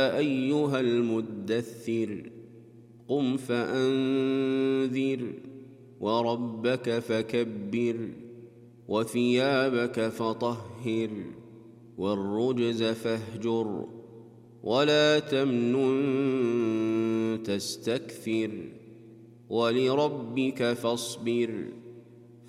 أيها المدثر قم فأنذر وربك فكبر وثيابك فطهر والرجز فاهجر ولا تمنن تستكثر ولربك فاصبر